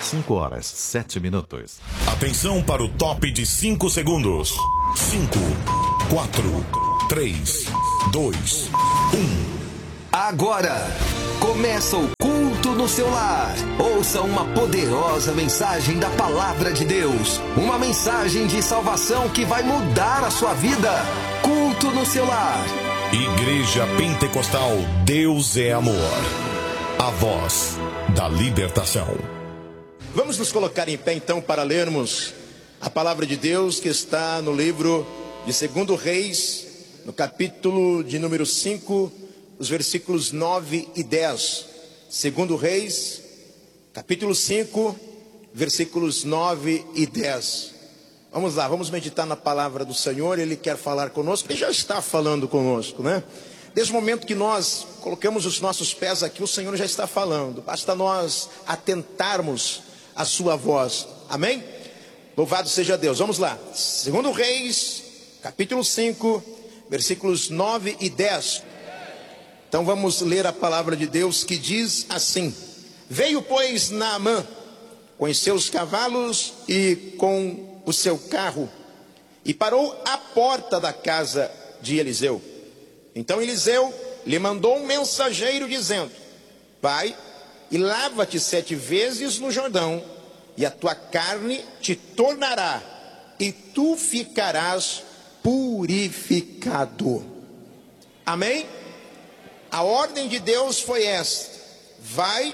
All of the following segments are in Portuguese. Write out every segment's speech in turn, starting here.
5h07. Atenção para o top de 5 segundos. 5, 4, 3, 2, 1. Agora começa o culto no seu lar. Ouça uma poderosa mensagem da palavra de Deus. Uma mensagem de salvação que vai mudar a sua vida. Culto no seu lar. Igreja Pentecostal Deus é Amor. A voz da libertação. Vamos nos colocar em pé então para lermos a palavra de Deus que está no livro de 2 Reis, no capítulo de número 5, os versículos 9 e 10. 2 Reis, capítulo 5, versículos 9 e 10. Vamos lá, vamos meditar na palavra do Senhor. Ele quer falar conosco, ele já está falando conosco, né? Desde o momento que nós colocamos os nossos pés aqui, o Senhor já está falando. Basta nós atentarmos a sua voz. Amém? Louvado seja Deus. Vamos lá. 2 Reis, capítulo 5, versículos 9 e 10. Então vamos ler a palavra de Deus que diz assim: Veio, pois, Naamã com os seus cavalos e com o seu carro, e parou à porta da casa de Eliseu. Então Eliseu lhe mandou um mensageiro dizendo: Vai e lava-te 7 vezes no Jordão, e a tua carne te tornará, e tu ficarás purificado. Amém? A ordem de Deus foi esta: vai,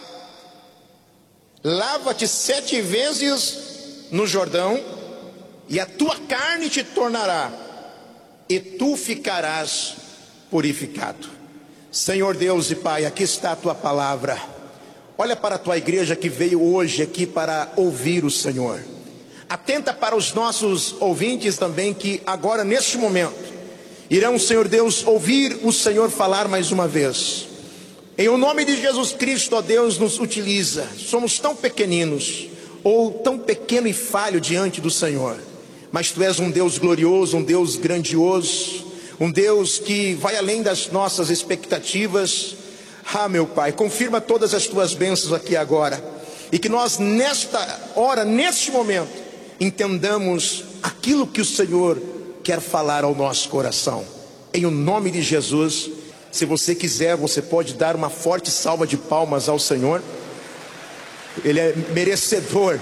lava-te 7 vezes no Jordão, e a tua carne te tornará, e tu ficarás purificado. Senhor Deus e Pai, aqui está a tua palavra. Olha para a tua igreja que veio hoje aqui para ouvir o Senhor. Atenta para os nossos ouvintes também, que agora neste momento irão, Senhor Deus, ouvir o Senhor falar mais uma vez. Em o nome de Jesus Cristo, ó Deus, nos utiliza. Somos tão pequeninos, ou tão pequeno e falho diante do Senhor, mas Tu és um Deus glorioso, um Deus grandioso, um Deus que vai além das nossas expectativas. Ah, meu Pai, confirma todas as Tuas bênçãos aqui agora, e que nós nesta hora, neste momento, entendamos aquilo que o Senhor quer falar ao nosso coração. Em o nome de Jesus. Se você quiser, você pode dar uma forte salva de palmas ao Senhor. Ele é merecedor.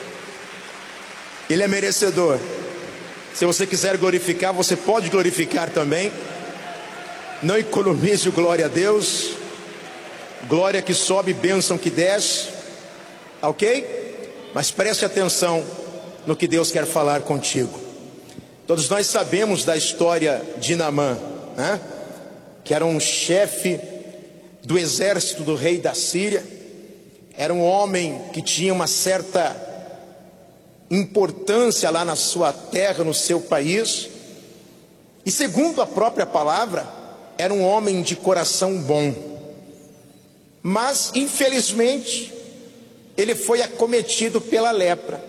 Ele é merecedor. Se você quiser glorificar, você pode glorificar também. Não economize o glória a Deus. Glória que sobe, bênção que desce. Ok? Mas preste atenção no que Deus quer falar contigo. Todos nós sabemos da história de Naamã, né? Que era um chefe do exército do rei da Síria. Era um homem que tinha uma certa importância lá na sua terra, no seu país. E segundo a própria palavra, era um homem de coração bom. Mas infelizmente ele foi acometido pela lepra.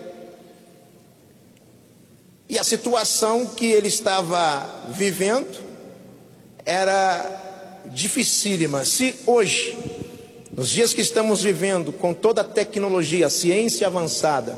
E a situação que ele estava vivendo era dificílima. Se hoje, nos dias que estamos vivendo, com toda a tecnologia, a ciência avançada,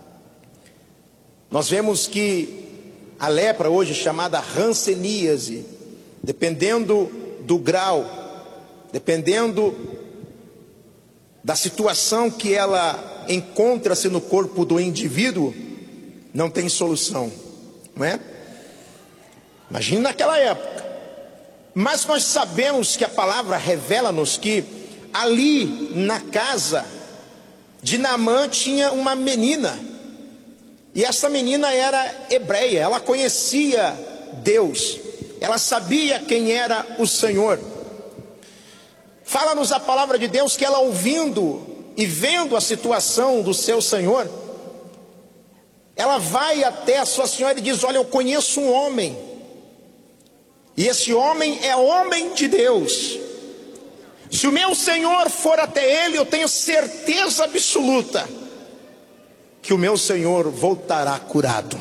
nós vemos que a lepra hoje, chamada hanseníase, dependendo do grau, dependendo da situação que ela encontra-se no corpo do indivíduo, não tem solução, não é? Imagine naquela época. Mas nós sabemos que a palavra revela-nos que ali na casa de Naamã tinha uma menina. E essa menina era hebreia, ela conhecia Deus, ela sabia quem era o Senhor. Fala-nos a palavra de Deus que ela, ouvindo e vendo a situação do seu Senhor, ela vai até a sua senhora e diz: olha, eu conheço um homem, e esse homem é homem de Deus. Se o meu Senhor for até ele, eu tenho certeza absoluta que o meu Senhor voltará curado.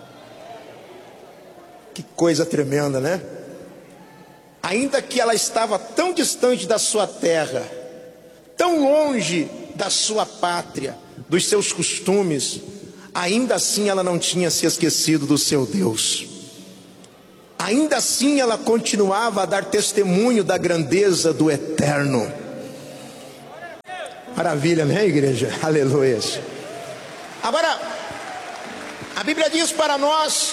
Que coisa tremenda, né? Ainda que ela estava tão distante da sua terra, tão longe da sua pátria, dos seus costumes, ainda assim ela não tinha se esquecido do seu Deus. Ainda assim ela continuava a dar testemunho da grandeza do Eterno. Maravilha, né, igreja? Aleluia. Agora, a Bíblia diz para nós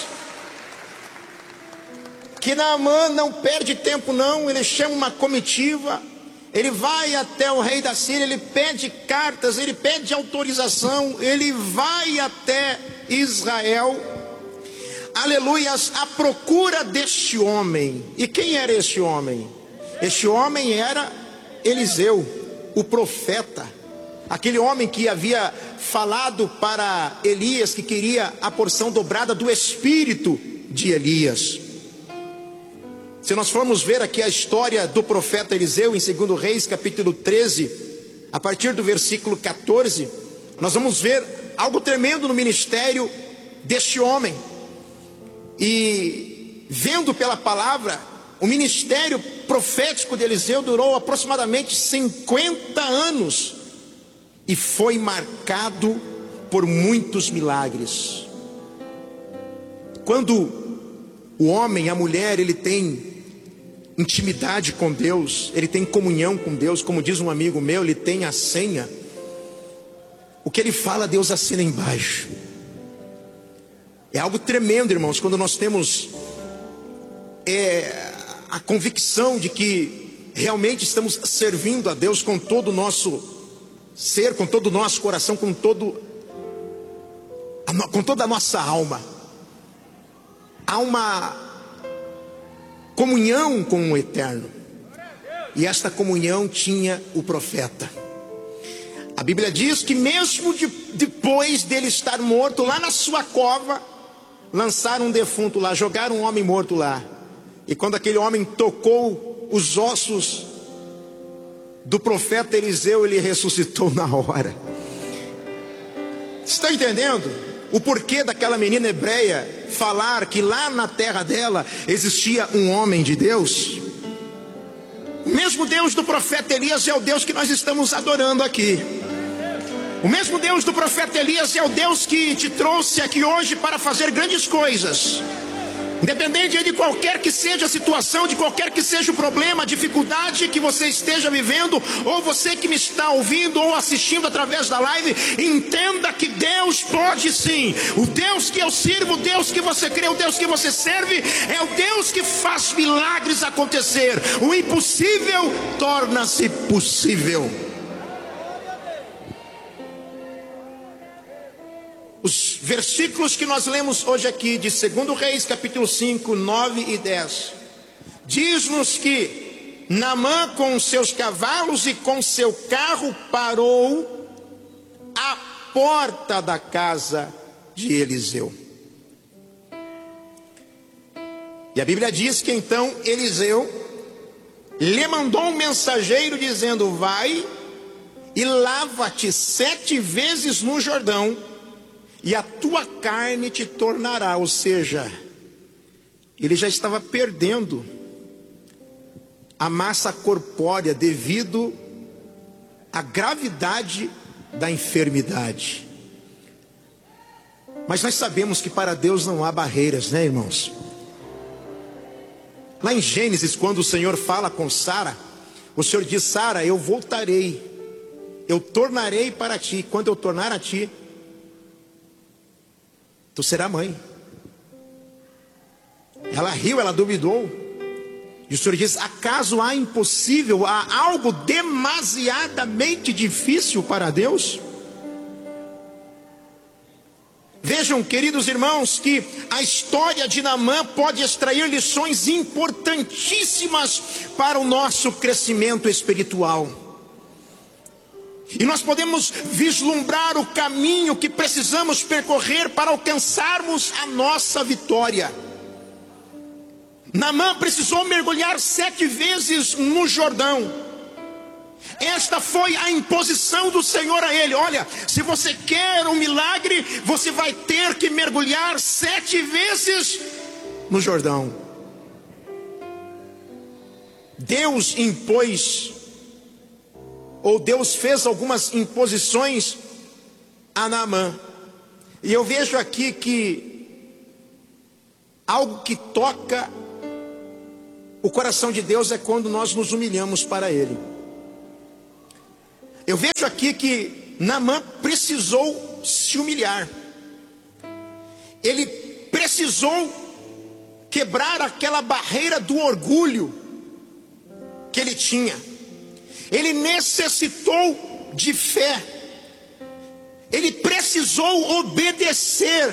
que Naamã não perde tempo não, ele chama uma comitiva, ele vai até o rei da Síria, ele pede cartas, ele pede autorização, ele vai até Israel, aleluias, à procura deste homem. E quem era este homem? Este homem era Eliseu, o profeta, aquele homem que havia falado para Elias que queria a porção dobrada do espírito de Elias. Se nós formos ver aqui a história do profeta Eliseu em 2 Reis capítulo 13, a partir do versículo 14, nós vamos ver algo tremendo no ministério deste homem. E vendo pela palavra, o ministério profético de Eliseu durou aproximadamente 50 anos e foi marcado por muitos milagres. Quando o homem, a mulher, ele tem intimidade com Deus, ele tem comunhão com Deus, como diz um amigo meu, ele tem a senha. O que ele fala, Deus assina embaixo. É algo tremendo, irmãos, quando nós temos a convicção de que realmente estamos servindo a Deus com todo o nosso ser, com todo o nosso coração, com toda a nossa alma. Há uma comunhão com o Eterno, e esta comunhão tinha o profeta. A Bíblia diz que mesmo depois dele estar morto lá na sua cova, lançaram um defunto lá, jogaram um homem morto lá, e quando aquele homem tocou os ossos do profeta Eliseu, ele ressuscitou na hora. Estão entendendo o porquê daquela menina hebreia falar que lá na terra dela existia um homem de Deus? O mesmo Deus do profeta Elias é o Deus que nós estamos adorando aqui. O mesmo Deus do profeta Elias é o Deus que te trouxe aqui hoje para fazer grandes coisas. Independente de qualquer que seja a situação, de qualquer que seja o problema, a dificuldade que você esteja vivendo, ou você que me está ouvindo ou assistindo através da live, entenda que Deus pode sim. O Deus que eu sirvo, o Deus que você crê, o Deus que você serve, é o Deus que faz milagres acontecer. O impossível torna-se possível. Os versículos que nós lemos hoje aqui, de 2 Reis, capítulo 5, 9 e 10, diz-nos que Naamã com seus cavalos e com seu carro parou à porta da casa de Eliseu. E a Bíblia diz que então Eliseu lhe mandou um mensageiro dizendo: vai e lava-te 7 vezes no Jordão, e a tua carne te tornará. Ou seja, ele já estava perdendo a massa corpórea devido à gravidade da enfermidade. Mas nós sabemos que para Deus não há barreiras, né, irmãos? Lá em Gênesis, quando o Senhor fala com Sara, o Senhor diz: Sara, eu voltarei, eu tornarei para ti. Quando eu tornar a ti, tu será mãe. Ela riu, ela duvidou. E o Senhor diz: acaso há impossível, há algo demasiadamente difícil para Deus? Vejam, queridos irmãos, que a história de Naamã pode extrair lições importantíssimas para o nosso crescimento espiritual. E nós podemos vislumbrar o caminho que precisamos percorrer para alcançarmos a nossa vitória. Naamã precisou mergulhar 7 vezes no Jordão. Esta foi a imposição do Senhor a ele: olha, se você quer um milagre, você vai ter que mergulhar 7 vezes no Jordão. Deus impôs ou Deus fez algumas imposições a Naamã. E eu vejo aqui que algo que toca o coração de Deus é quando nós nos humilhamos para Ele. Eu vejo aqui que Naamã precisou se humilhar. Ele precisou quebrar aquela barreira do orgulho que ele tinha. Ele necessitou de fé. Ele precisou obedecer.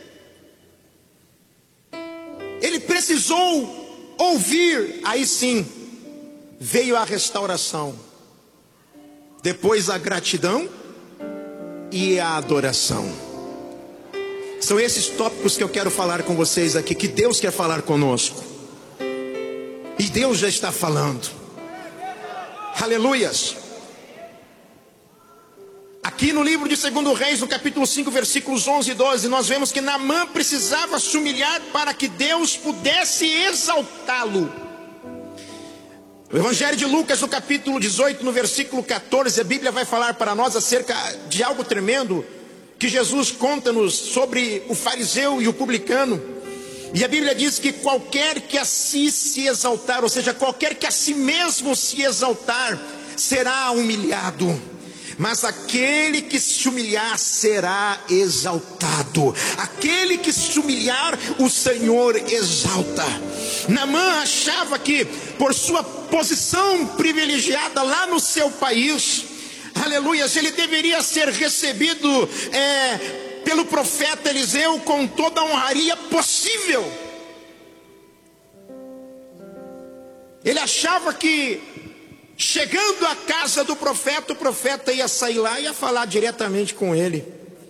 Ele precisou ouvir. Aí sim veio a restauração. Depois a gratidão e a adoração. São esses tópicos que eu quero falar com vocês aqui, que Deus quer falar conosco. E Deus já está falando. Aleluias. Aqui no livro de 2 Reis, no capítulo 5, versículos 11 e 12, nós vemos que Naamã precisava se humilhar para que Deus pudesse exaltá-lo. O Evangelho de Lucas, no capítulo 18, no versículo 14, a Bíblia vai falar para nós acerca de algo tremendo que Jesus conta-nos sobre o fariseu e o publicano. E a Bíblia diz que qualquer que a si se exaltar, ou seja, qualquer que a si mesmo se exaltar, será humilhado. Mas aquele que se humilhar será exaltado. Aquele que se humilhar, o Senhor exalta. Naamã achava que por sua posição privilegiada lá no seu país, aleluia, ele deveria ser recebido pelo profeta Eliseu com toda a honraria possível. Ele achava que chegando à casa do profeta, o profeta ia sair lá e ia falar diretamente com ele.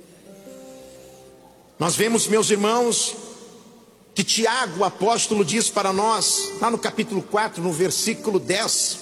Nós vemos, meus irmãos, que Tiago, o apóstolo, diz para nós, lá no capítulo 4, no versículo 10,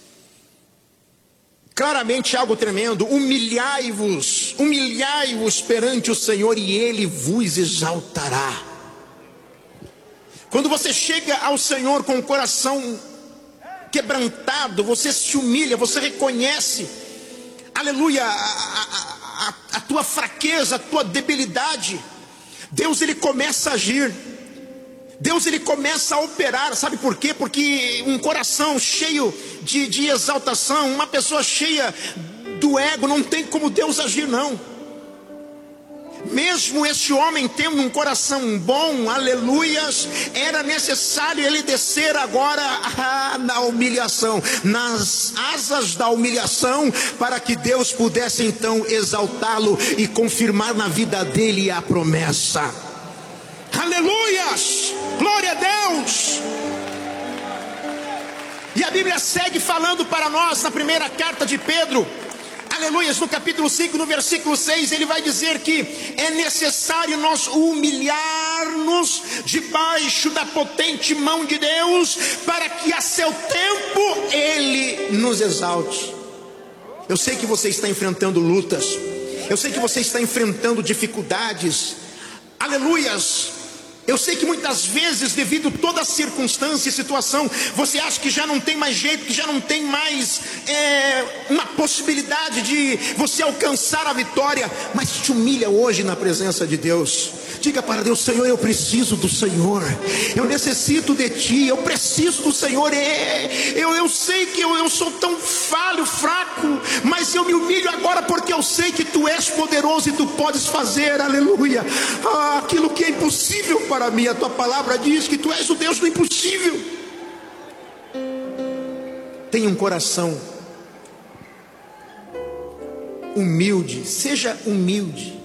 claramente algo tremendo: humilhai-vos perante o Senhor e Ele vos exaltará. Quando você chega ao Senhor com o coração quebrantado, você se humilha, você reconhece, aleluia, a tua fraqueza, a tua debilidade. Deus, Ele começa a agir. Deus, Ele começa a operar. Sabe por quê? Porque um coração cheio de exaltação, uma pessoa cheia do ego, não tem como Deus agir, não. Mesmo este homem tendo um coração bom, aleluias, era necessário ele descer agora na humilhação, nas asas da humilhação, para que Deus pudesse então exaltá-lo e confirmar na vida dele a promessa. Aleluias, glória a Deus. E a Bíblia segue falando para nós na primeira carta de Pedro, aleluias, no capítulo 5, no versículo 6, ele vai dizer que é necessário nós humilhar-nos debaixo da potente mão de Deus, para que a seu tempo Ele nos exalte. Eu sei que você está enfrentando lutas, eu sei que você está enfrentando dificuldades, aleluias. Eu sei que muitas vezes, devido a toda a circunstância e situação, você acha que já não tem mais jeito, que já não tem mais uma possibilidade de você alcançar a vitória. Mas te humilha hoje na presença de Deus. Diga para Deus: Senhor, eu preciso do Senhor, eu necessito de Ti, eu preciso do Senhor. Eu sei que eu sou tão falho, fraco, mas eu me humilho agora porque eu sei que Tu és poderoso e Tu podes fazer, aleluia, aquilo que é impossível para mim. A Tua palavra diz que Tu és o Deus do impossível. Tenha um coração humilde, seja humilde.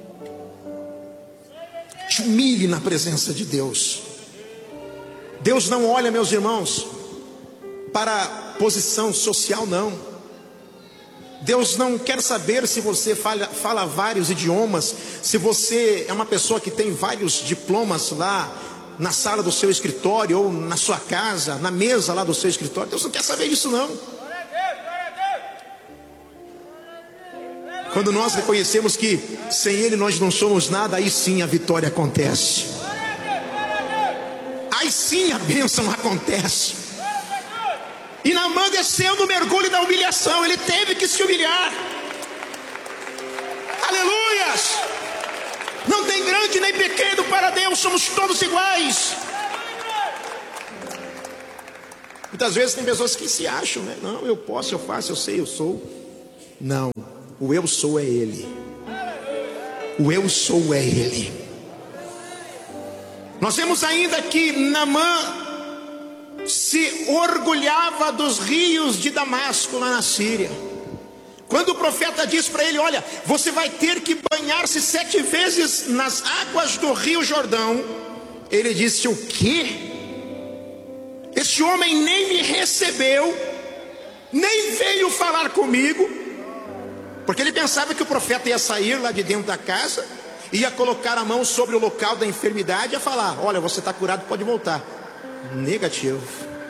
Te humilhe na presença de Deus. Deus não olha, meus irmãos, para posição social, não. Deus não quer saber se você fala vários idiomas, se você é uma pessoa que tem vários diplomas lá na sala do seu escritório, ou na sua casa, na mesa lá do seu escritório. Deus não quer saber disso, não. Quando nós reconhecemos que sem Ele nós não somos nada, aí sim a vitória acontece. Aí sim a bênção acontece. E Naamã desceu no mergulho da humilhação. Ele teve que se humilhar. Aleluias! Não tem grande nem pequeno para Deus, somos todos iguais. Muitas vezes tem pessoas que se acham, né? Não, eu posso, eu faço, eu sei, eu sou. Não, o eu sou é Ele. O eu sou é Ele. Nós vemos ainda que Naamã se orgulhava dos rios de Damasco lá na Síria. Quando o profeta diz para ele: olha, você vai ter que banhar-se 7 vezes nas águas do rio Jordão, ele disse: o quê? Este homem nem me recebeu, nem veio falar comigo. Porque ele pensava que o profeta ia sair lá de dentro da casa, ia colocar a mão sobre o local da enfermidade e ia falar: olha, você está curado, pode voltar. Negativo.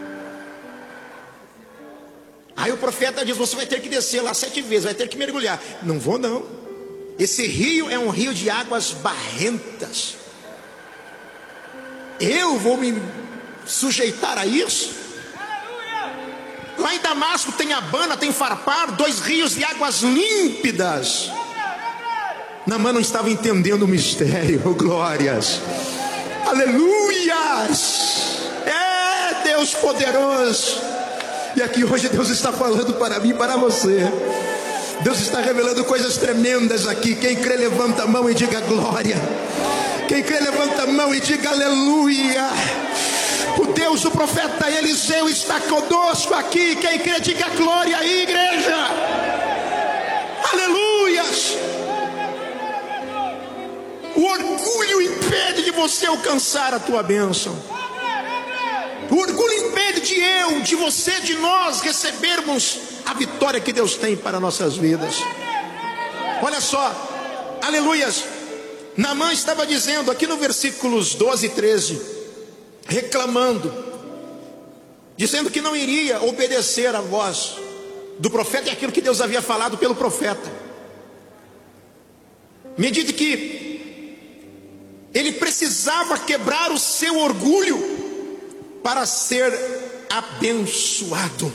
Aí o profeta diz: você vai ter que descer lá 7 vezes, vai ter que mergulhar. Não vou não. Esse rio é um rio de águas barrentas. Eu vou me sujeitar a isso? Lá em Damasco tem Abana, tem Farpar, 2 rios de águas límpidas. Naamã não estava entendendo o mistério. Oh, glórias, aleluias. É Deus poderoso. E aqui hoje Deus está falando para mim e para você. Deus está revelando coisas tremendas aqui. Quem crê levanta a mão e diga glória. Quem crê levanta a mão e diga aleluia. O Deus do profeta Eliseu está conosco aqui. Quem crê diga glória aí, igreja. Aleluias. O orgulho impede de você alcançar a tua bênção. O orgulho impede de você, de nós recebermos a vitória que Deus tem para nossas vidas. Olha só, aleluias. Naamã estava dizendo aqui no versículos 12 e 13, reclamando, dizendo que não iria obedecer à voz do profeta e aquilo que Deus havia falado pelo profeta. Medite que ele precisava quebrar o seu orgulho para ser abençoado.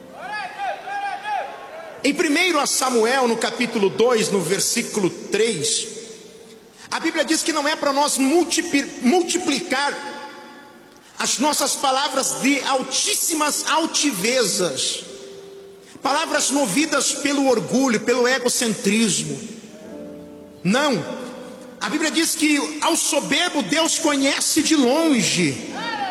Em 1 Samuel, no capítulo 2, no versículo 3, a Bíblia diz que não é para nós multiplicar as nossas palavras de altíssimas altivezas, palavras movidas pelo orgulho, pelo egocentrismo. Não, a Bíblia diz que ao soberbo Deus conhece de longe.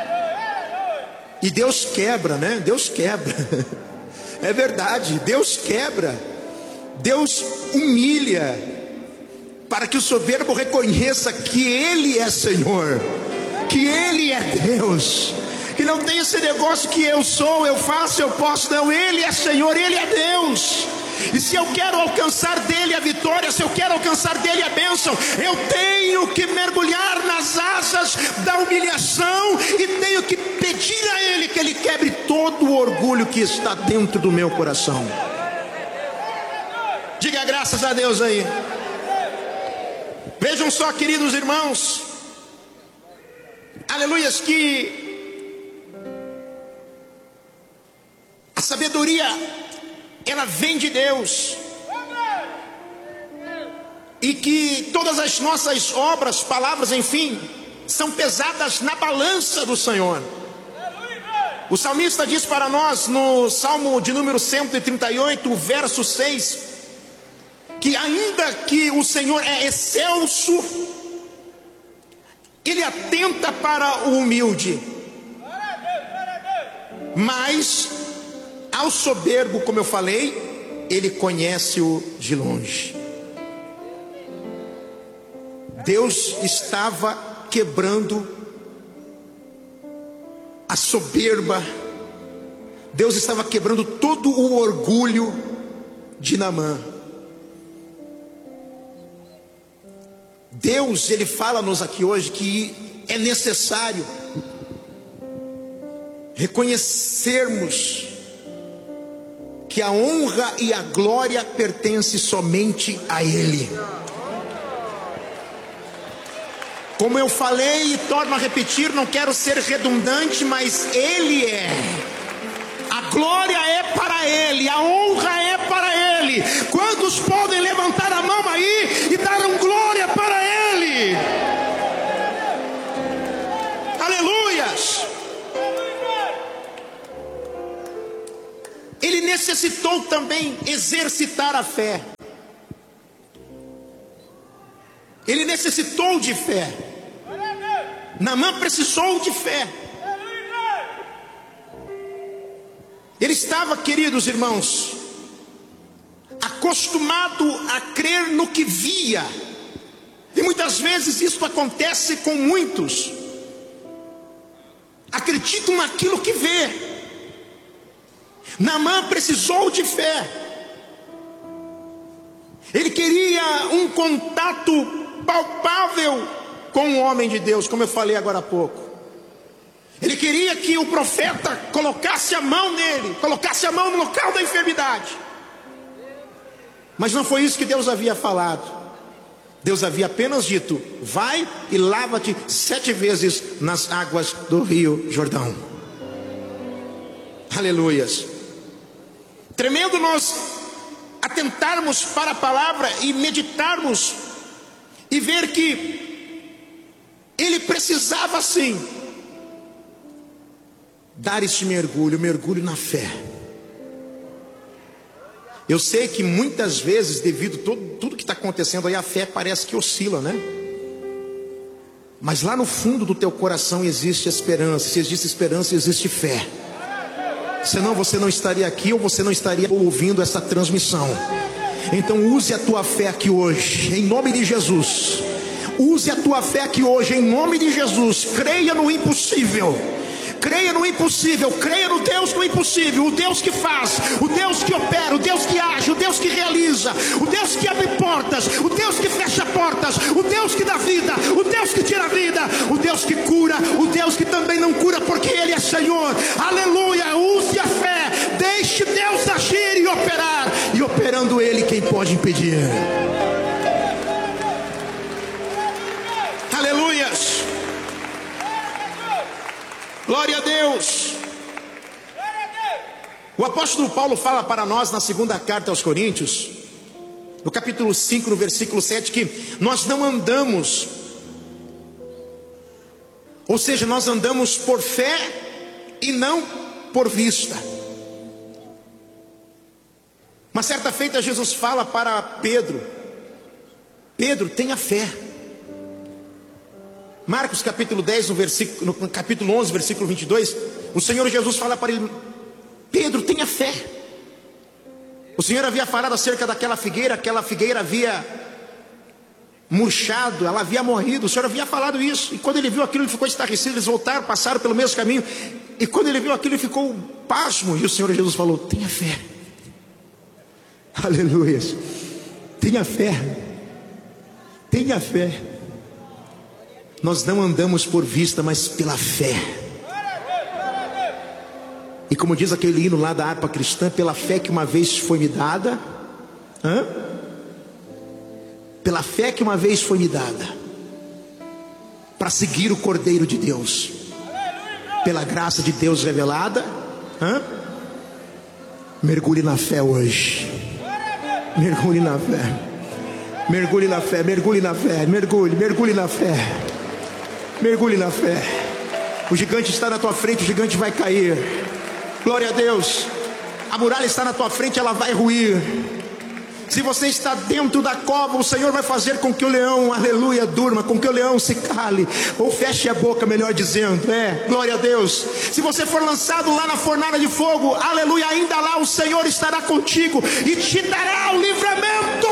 E Deus quebra, né? Deus quebra. É verdade, Deus quebra. Deus humilha, para que o soberbo reconheça que Ele é Senhor, que Ele é Deus, que não tem esse negócio que eu sou, eu faço, eu posso. Não, Ele é Senhor, Ele é Deus. E se eu quero alcançar dele a vitória, se eu quero alcançar dele a bênção, eu tenho que mergulhar nas asas da humilhação e tenho que pedir a Ele que Ele quebre todo o orgulho que está dentro do meu coração. Diga graças a Deus aí. Vejam só, queridos irmãos, aleluias, que a sabedoria ela vem de Deus, e que todas as nossas obras, palavras, enfim, são pesadas na balança do Senhor. O salmista diz para nós no Salmo de número 138, verso 6, que ainda que o Senhor é excelso, Ele atenta para o humilde, mas ao soberbo, como eu falei, Ele conhece-o de longe. Deus estava quebrando a soberba, Deus estava quebrando todo o orgulho de Naamã. Deus, Ele fala-nos aqui hoje que é necessário reconhecermos que a honra e a glória pertencem somente a Ele. Como eu falei e torno a repetir, não quero ser redundante, mas Ele é a glória é para Ele, a honra é para Ele. Quantos podem levantar a mão aí e dar um glória para Ele? Aleluias! Ele necessitou também exercitar a fé. Ele necessitou de fé. Naamã precisou de fé. Ele estava, queridos irmãos, acostumado a crer no que via. E muitas vezes isso acontece com muitos. Acreditam naquilo que vê. Naamã precisou de fé. Ele queria um contato palpável com o homem de Deus, como eu falei agora há pouco. Ele queria que o profeta colocasse a mão nele, colocasse a mão no local da enfermidade. Mas não foi isso que Deus havia falado. Deus havia apenas dito: vai e lava-te 7 vezes nas águas do rio Jordão. Aleluias. Tremendo nós atentarmos para a palavra e meditarmos e ver que ele precisava sim dar este mergulho na fé. Eu sei que muitas vezes, devido a tudo que está acontecendo aí, a fé parece que oscila, né? Mas lá no fundo do teu coração existe esperança. Se existe esperança, existe fé. Senão você não estaria aqui, ou você não estaria ouvindo essa transmissão. Então use a tua fé aqui hoje, em nome de Jesus. Use a tua fé aqui hoje, em nome de Jesus. Creia no impossível. Creia no impossível, creia no Deus do impossível, o Deus que faz, o Deus que opera, o Deus que age, o Deus que realiza, o Deus que abre portas, o Deus que fecha portas, o Deus que dá vida, o Deus que tira vida, o Deus que cura, o Deus que também não cura, porque Ele é Senhor. Aleluia, use a fé, deixe Deus agir e operar, e operando Ele, quem pode impedir? Aleluias. Glória a Deus. O apóstolo Paulo fala para nós na segunda carta aos Coríntios, no capítulo 5, no versículo 7, que nós não andamos, ou seja, nós andamos por fé e não por vista. Uma certa feita Jesus fala para Pedro: Pedro, tenha fé. Marcos capítulo 10, no capítulo 11, versículo 22, o Senhor Jesus fala para ele: Pedro, tenha fé. O Senhor havia falado acerca daquela figueira, aquela figueira havia murchado, ela havia morrido, o Senhor havia falado isso. E quando ele viu aquilo, ele ficou estarrecido. Eles voltaram, passaram pelo mesmo caminho, e quando ele viu aquilo, ele ficou pasmo. E o Senhor Jesus falou: tenha fé. Aleluia. Tenha fé. Tenha fé. Nós não andamos por vista, mas pela fé. E como diz aquele hino lá da harpa cristã: pela fé que uma vez foi me dada. Pela fé que uma vez foi me dada, para seguir o Cordeiro de Deus. Pela graça de Deus revelada. Mergulhe na fé hoje. Mergulhe na fé. Mergulhe na fé, mergulhe na fé. Mergulhe na fé. Mergulhe na fé. O gigante está na tua frente, o gigante vai cair. Glória a Deus. A muralha está na tua frente, ela vai ruir. Se você está dentro da cova, o Senhor vai fazer com que o leão, aleluia, durma, com que o leão se cale, ou feche a boca, melhor dizendo. Glória a Deus. Se você for lançado lá na fornalha de fogo, aleluia, ainda lá o Senhor estará contigo e te dará o livramento.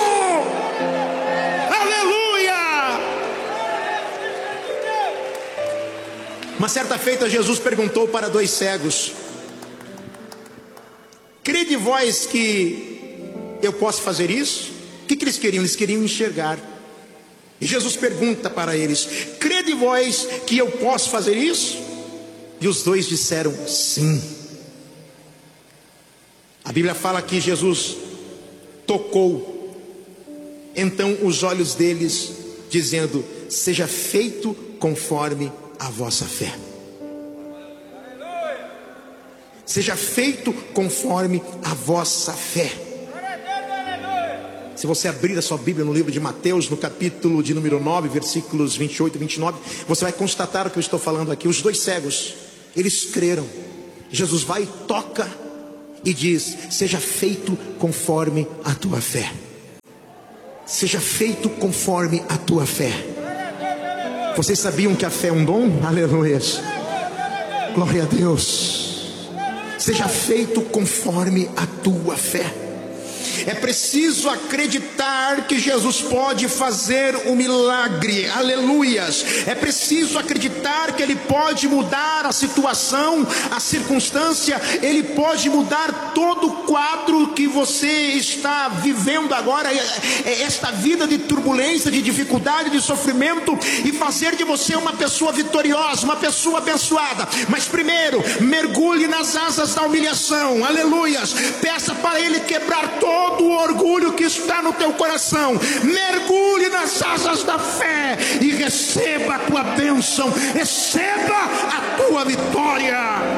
Uma certa feita Jesus perguntou para 2 cegos: crede vós que eu posso fazer isso? O que eles queriam? Eles queriam enxergar. E Jesus pergunta para eles: crede vós que eu posso fazer isso? E os 2 disseram sim. A Bíblia fala que Jesus tocou então os olhos deles, dizendo: seja feito conforme a vossa fé. seja feito conforme a vossa fé. Se você abrir a sua Bíblia no livro de Mateus, no capítulo de número 9, versículos 28 e 29, você vai constatar o que eu estou falando aqui. Os 2 cegos, eles creram. Jesus vai e toca e diz: seja feito conforme a tua fé. Seja feito conforme a tua fé. Vocês sabiam que a fé é um dom? Aleluia. Glória a Deus. Seja feito conforme a tua fé. É preciso acreditar que Jesus pode fazer um milagre, aleluias. É preciso acreditar que Ele pode mudar a situação, a circunstância. Ele pode mudar todo o quadro que você está vivendo agora, esta vida de turbulência, de dificuldade, de sofrimento, e fazer de você uma pessoa vitoriosa, uma pessoa abençoada. Mas primeiro, mergulhe nas asas da humilhação, aleluias. Peça para Ele quebrar todo o orgulho que está no teu coração. Mergulhe nas asas da fé e receba a tua bênção, receba a tua vitória.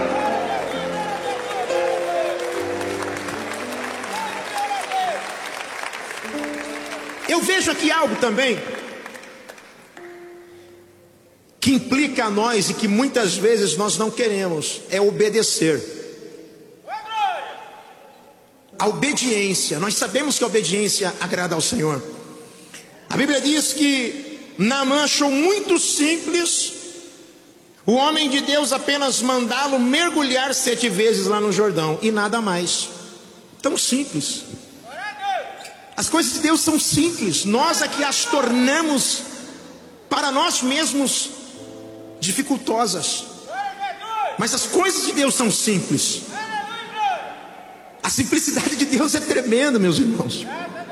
Eu vejo aqui algo também que implica a nós e que muitas vezes nós não queremos, é obedecer. A obediência, nós sabemos que a obediência agrada ao Senhor. A Bíblia diz que Naamã achou muito simples o homem de Deus apenas mandá-lo mergulhar 7 vezes lá no Jordão, e nada mais. Tão simples. As coisas de Deus são simples, nós aqui as tornamos para nós mesmos dificultosas. Mas as coisas de Deus são simples. A simplicidade de Deus é tremenda, meus irmãos.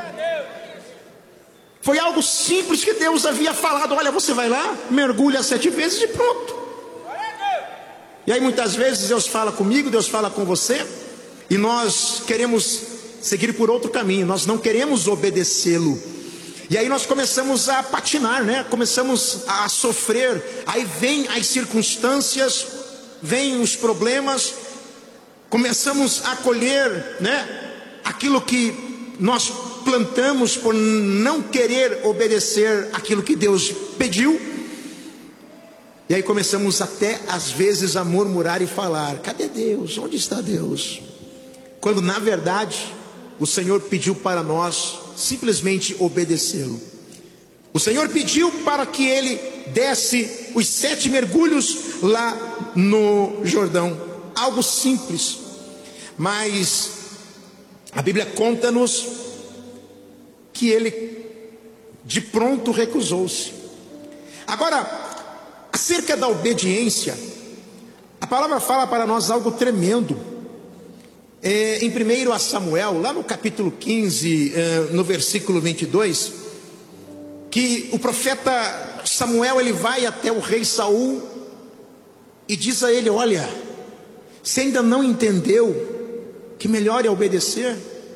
Foi algo simples que Deus havia falado: olha, você vai lá, mergulha 7 vezes e pronto. E aí muitas vezes Deus fala comigo, Deus fala com você, e nós queremos seguir por outro caminho, nós não queremos obedecê-lo. E aí nós começamos a patinar, né? Começamos a sofrer. Aí vem as circunstâncias, vem os problemas, começamos a colher, né, aquilo que nós plantamos por não querer obedecer aquilo que Deus pediu. E aí começamos até às vezes a murmurar e falar: cadê Deus? Onde está Deus? Quando na verdade o Senhor pediu para nós simplesmente obedecê-lo. O Senhor pediu para que Ele desse os 7 mergulhos lá no Jordão. Algo simples, mas a Bíblia conta-nos que ele de pronto recusou-se. Agora, acerca da obediência, a palavra fala para nós algo tremendo. Em 1 Samuel, lá no capítulo 15, no versículo 22, que o profeta Samuel, ele vai até o rei Saul e diz a ele: olha, você ainda não entendeu que melhor é obedecer?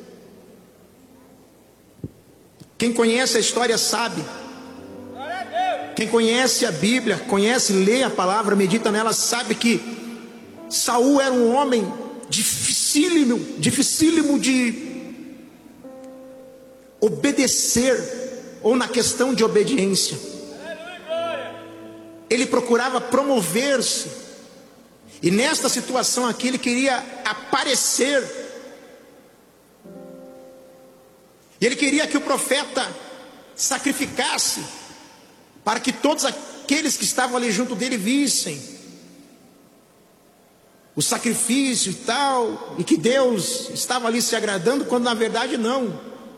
Quem conhece a história sabe. Quem conhece a Bíblia, conhece, lê a palavra, medita nela, sabe que Saul era um homem dificílimo de obedecer, ou na questão de obediência. Ele procurava promover-se, e nesta situação aqui ele queria aparecer, e ele queria que o profeta sacrificasse, para que todos aqueles que estavam ali junto dele vissem o sacrifício e tal, e que Deus estava ali se agradando, quando na verdade não.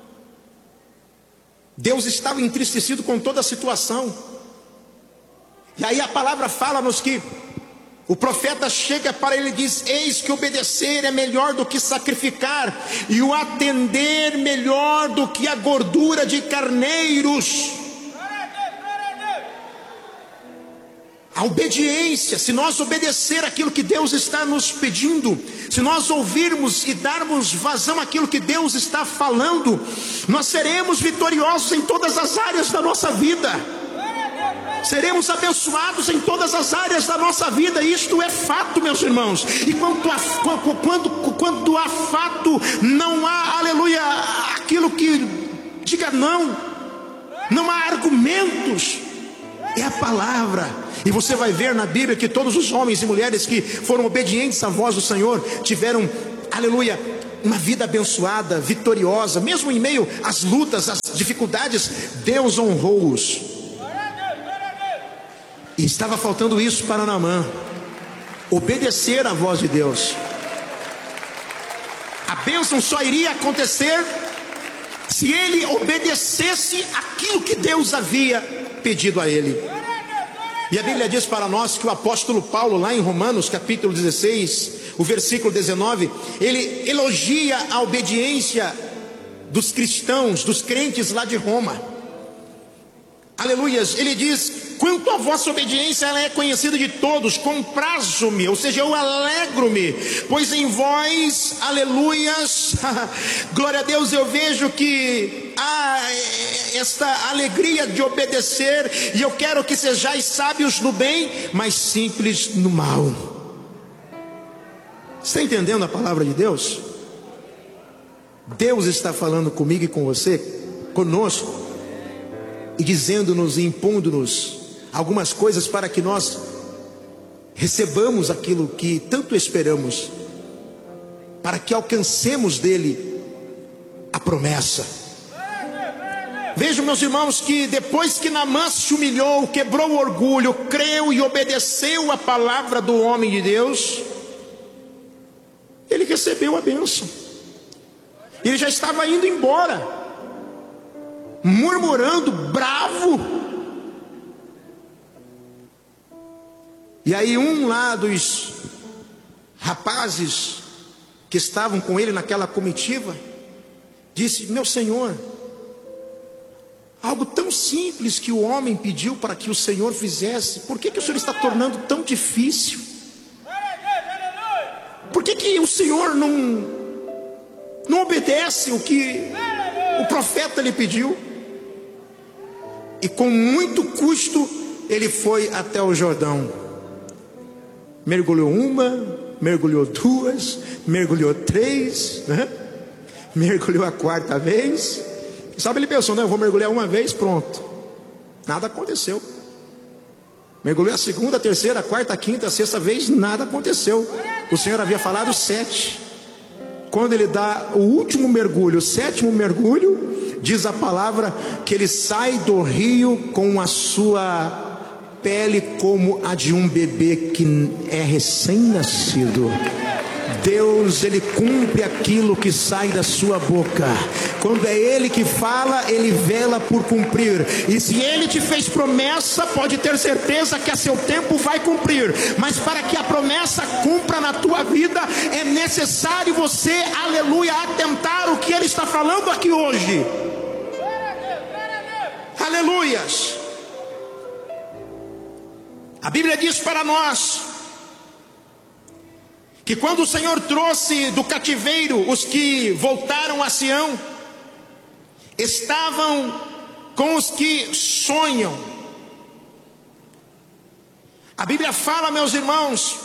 Deus estava entristecido com toda a situação. E aí a palavra fala-nos que o profeta chega para ele e diz: eis que obedecer é melhor do que sacrificar, e o atender melhor do que a gordura de carneiros. A obediência, se nós obedecer aquilo que Deus está nos pedindo, se nós ouvirmos e darmos vazão àquilo que Deus está falando, nós seremos vitoriosos em todas as áreas da nossa vida. seremos abençoados em todas as áreas da nossa vida. Isto é fato, meus irmãos. E quando há fato, não há, aleluia, aquilo que diga não há argumentos, é a palavra. E você vai ver na Bíblia que todos os homens e mulheres que foram obedientes à voz do Senhor tiveram, aleluia, uma vida abençoada, vitoriosa, mesmo em meio às lutas, às dificuldades. Deus honrou-os. E estava faltando isso para Naamã: obedecer à voz de Deus. A bênção só iria acontecer se ele obedecesse aquilo que Deus havia pedido a ele. E a Bíblia diz para nós que o apóstolo Paulo, lá em Romanos capítulo 16, o versículo 19, ele elogia a obediência dos cristãos, dos crentes lá de Roma. Aleluias. Ele diz: quanto à vossa obediência, ela é conhecida de todos, comprazo-me, ou seja, eu alegro-me, pois em vós, aleluias, glória a Deus, eu vejo que há esta alegria de obedecer, e eu quero que sejais sábios no bem, mas simples no mal. Está entendendo a palavra de Deus? Deus está falando comigo e com você, conosco, e dizendo-nos e impondo-nos algumas coisas para que nós recebamos aquilo que tanto esperamos, para que alcancemos dele a promessa. Vejam, meus irmãos, que depois que Naamã se humilhou, quebrou o orgulho, creu e obedeceu a palavra do homem de Deus, ele recebeu a bênção. Ele já estava indo embora, murmurando, bravo. E aí um lá dos rapazes que estavam com ele naquela comitiva disse: meu senhor, algo tão simples que o homem pediu para que o Senhor fizesse, por que o Senhor está tornando tão difícil? Por que o Senhor não obedece o que o profeta lhe pediu? E com muito custo ele foi até o Jordão. Mergulhou uma, mergulhou duas, mergulhou três, né? Mergulhou a quarta vez. Sabe, ele pensou: não, eu vou mergulhar uma vez, pronto. Nada aconteceu. Mergulhou a segunda, a terceira, a quarta, a quinta, a sexta vez, nada aconteceu. O Senhor havia falado 7. Quando ele dá o último mergulho, o 7º mergulho, diz a palavra que ele sai do rio com a sua pele como a de um bebê que é recém-nascido. Deus, ele cumpre aquilo que sai da sua boca. Quando é ele que fala, ele vela por cumprir. E se ele te fez promessa, pode ter certeza que a seu tempo vai cumprir. Mas para que a promessa cumpra na tua vida, é necessário você, aleluia, atentar o que ele está falando aqui hoje. Aleluias. A Bíblia diz para nós que quando o Senhor trouxe do cativeiro os que voltaram a Sião, estavam com os que sonham. A Bíblia fala, meus irmãos,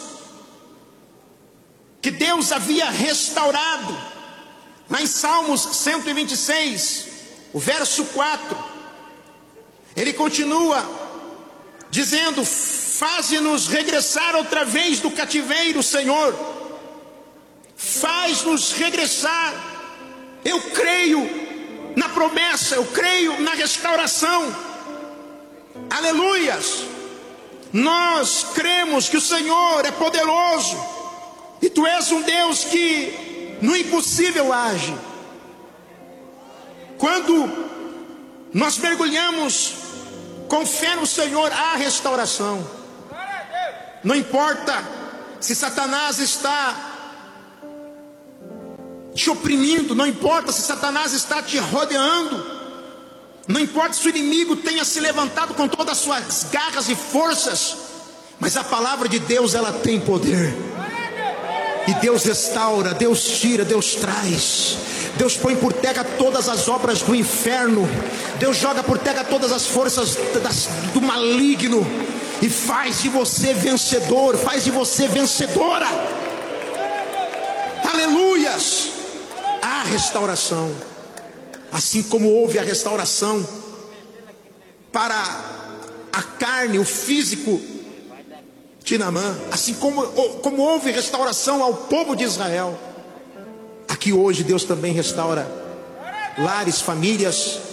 que Deus havia restaurado. Lá em Salmos 126, o verso 4, ele continua dizendo: faze-nos regressar outra vez do cativeiro, Senhor. Faz-nos regressar. Eu creio na promessa, eu creio na restauração. Aleluias. Nós cremos que o Senhor é poderoso, e Tu és um Deus que no impossível age. Quando nós mergulhamos com fé no Senhor, há restauração. Não importa se Satanás está te oprimindo, não importa se Satanás está te rodeando, não importa se o inimigo tenha se levantado com todas as suas garras e forças, mas a palavra de Deus, ela tem poder. E Deus restaura, Deus tira, Deus traz. Deus põe por terra todas as obras do inferno. Deus joga por terra todas as forças do maligno e faz de você vencedor, faz de você vencedora. Aleluias! Há restauração. Assim como houve a restauração para a carne, o físico de Naamã, assim como houve restauração ao povo de Israel, aqui hoje Deus também restaura lares, famílias,